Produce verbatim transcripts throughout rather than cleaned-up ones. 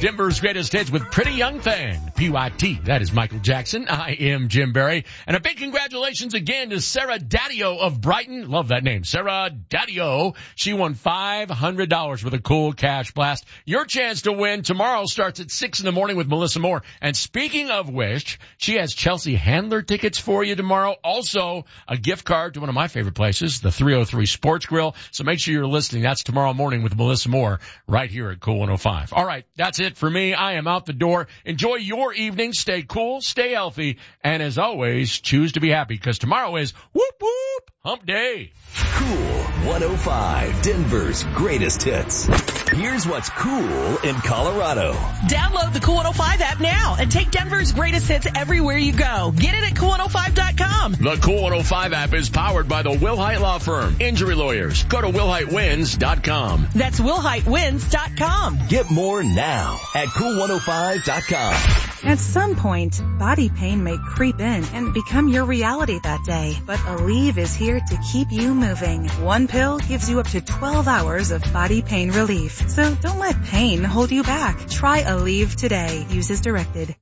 Denver's greatest hits with Pretty Young Thing. P Y T, that is Michael Jackson. I am Jim Barry. And a big congratulations again to Sarah Daddio of Brighton. Love that name. Sarah Daddio. She won five hundred dollars with a cool cash blast. Your chance to win tomorrow starts at six in the morning with Melissa Moore. And speaking of which, she has Chelsea Handler tickets for you tomorrow. Also, a gift card to one of my favorite places, the three oh three Sports Grill. So make sure you're listening. That's tomorrow morning with Melissa Moore right here at Cool one oh five. All right, that's it for me. I am out the door. Enjoy your evening. Stay cool, stay healthy, and as always, choose to be happy because tomorrow is whoop whoop hump day. Cool one oh five, Denver's greatest hits. Here's what's cool in Colorado. Download the Cool one oh five app now and take Denver's greatest hits everywhere you go. Get it at cool one oh five dot com. The Cool one oh five app is powered by the Wilhite Law Firm. Injury lawyers. Go to wilhite wins dot com. That's wilhite wins dot com. Get more now at cool one oh five dot com. At some point, body pain may creep in and become your reality that day. But Aleve is here to keep you moving. One pill gives you up to twelve hours of body pain relief. So don't let pain hold you back. Try Aleve today. Use as directed.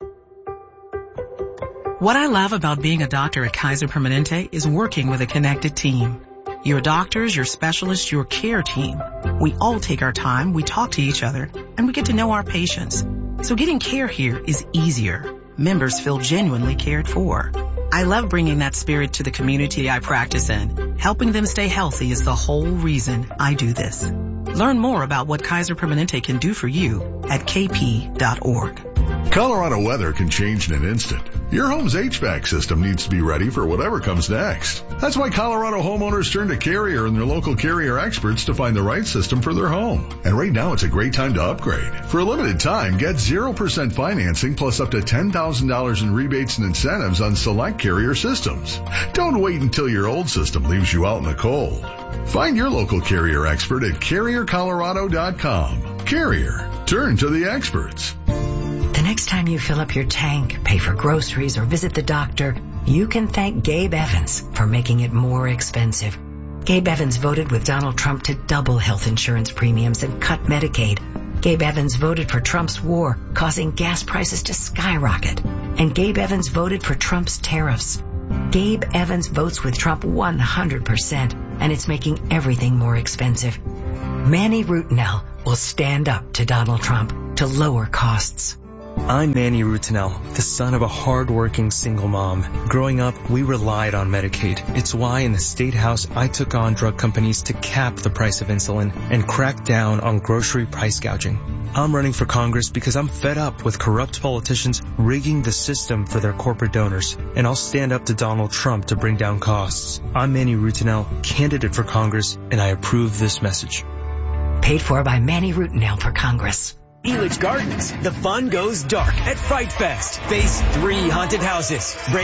What I love about being a doctor at Kaiser Permanente is working with a connected team. Your doctors, your specialists, your care team. We all take our time, we talk to each other, and we get to know our patients. So getting care here is easier. Members feel genuinely cared for. I love bringing that spirit to the community I practice in. Helping them stay healthy is the whole reason I do this. Learn more about what Kaiser Permanente can do for you at k p dot org. Colorado weather can change in an instant. Your home's H V A C system needs to be ready for whatever comes next. That's why Colorado homeowners turn to Carrier and their local Carrier experts to find the right system for their home. And right now it's a great time to upgrade. For a limited time, get zero percent financing plus up to ten thousand dollars in rebates and incentives on select Carrier systems. Don't wait until your old system leaves you out in the cold. Find your local Carrier expert at carrier colorado dot com. Carrier. Turn to the experts. The next time you fill up your tank, pay for groceries, or visit the doctor, you can thank Gabe Evans for making it more expensive. Gabe Evans voted with Donald Trump to double health insurance premiums and cut Medicaid. Gabe Evans voted for Trump's war, causing gas prices to skyrocket. And Gabe Evans voted for Trump's tariffs. Gabe Evans votes with Trump one hundred percent, and it's making everything more expensive. Manny Rutinel will stand up to Donald Trump to lower costs. I'm Manny Rutinel, the son of a hard-working single mom. Growing up, we relied on Medicaid. It's why in the State House, I took on drug companies to cap the price of insulin and crack down on grocery price gouging. I'm running for Congress because I'm fed up with corrupt politicians rigging the system for their corporate donors, and I'll stand up to Donald Trump to bring down costs. I'm Manny Rutinel, candidate for Congress, and I approve this message. Paid for by Manny Rutinel for Congress. Elitch Gardens. The fun goes dark at Fright Fest. Face three haunted houses.